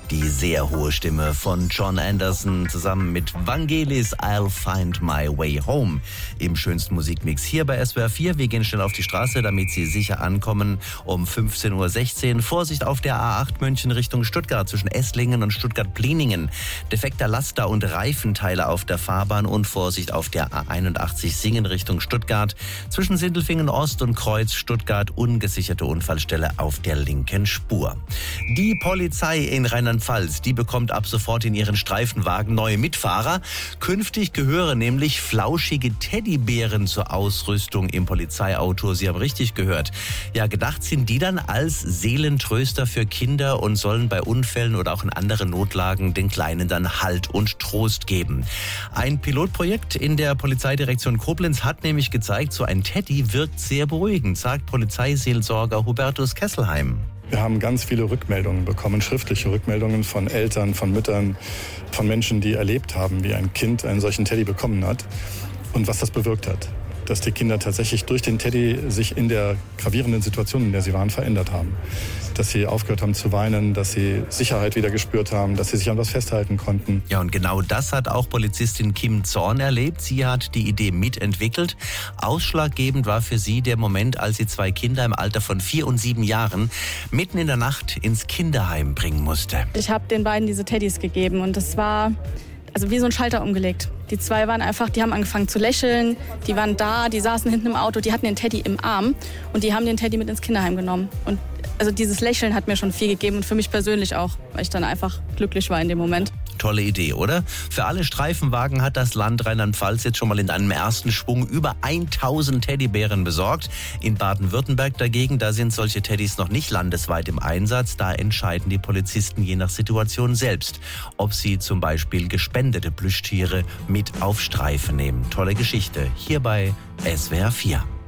Die sehr hohe Stimme von Jon Anderson zusammen mit Vangelis I'll Find My Way Home im schönsten Musikmix hier bei SWR 4. Wir gehen schnell auf die Straße, damit Sie sicher ankommen um 15.16 Uhr. Vorsicht auf der A8 München Richtung Stuttgart zwischen Esslingen und Stuttgart-Pliningen. Defekter Laster- und Reifenteile auf der Fahrbahn und Vorsicht auf der A81 Singen Richtung Stuttgart zwischen Sindelfingen Ost und Kreuz Stuttgart. Ungesicherte Unfallstelle auf der linken Spur. Die Polizei in Rheinland-Pfalz, die bekommt ab sofort in ihren Streifenwagen neue Mitfahrer. Künftig gehören nämlich flauschige Teddybären zur Ausrüstung im Polizeiauto. Sie haben richtig gehört. Ja, gedacht sind die dann als Seelentröster für Kinder und sollen bei Unfällen oder auch in anderen Notlagen den Kleinen dann Halt und Trost geben. Ein Pilotprojekt in der Polizeidirektion Koblenz hat nämlich gezeigt, so ein Teddy wirkt sehr beruhigend, sagt Polizeiseelsorger Hubertus Kesselheim. Wir haben ganz viele Rückmeldungen bekommen, schriftliche Rückmeldungen von Eltern, von Müttern, von Menschen, die erlebt haben, wie ein Kind einen solchen Teddy bekommen hat und was das bewirkt hat. Dass die Kinder tatsächlich durch den Teddy sich in der gravierenden Situation, in der sie waren, verändert haben. Dass sie aufgehört haben zu weinen, dass sie Sicherheit wieder gespürt haben, dass sie sich an was festhalten konnten. Ja, und genau das hat auch Polizistin Kim Zorn erlebt. Sie hat die Idee mitentwickelt. Ausschlaggebend war für sie der Moment, als sie 2 Kinder im Alter von 4 und 7 Jahren mitten in der Nacht ins Kinderheim bringen musste. Ich habe den beiden diese Teddys gegeben und das war wie so ein Schalter umgelegt. Die 2 waren einfach, die haben angefangen zu lächeln, die waren da, die saßen hinten im Auto, die hatten den Teddy im Arm und die haben den Teddy mit ins Kinderheim genommen. Und also dieses Lächeln hat mir schon viel gegeben und für mich persönlich auch, weil ich dann einfach glücklich war in dem Moment. Tolle Idee, oder? Für alle Streifenwagen hat das Land Rheinland-Pfalz jetzt schon mal in einem ersten Schwung über 1000 Teddybären besorgt. In Baden-Württemberg dagegen, da sind solche Teddys noch nicht landesweit im Einsatz. Da entscheiden die Polizisten je nach Situation selbst, ob sie zum Beispiel gespendete Plüschtiere mit auf Streife nehmen. Tolle Geschichte hier bei SWR 4.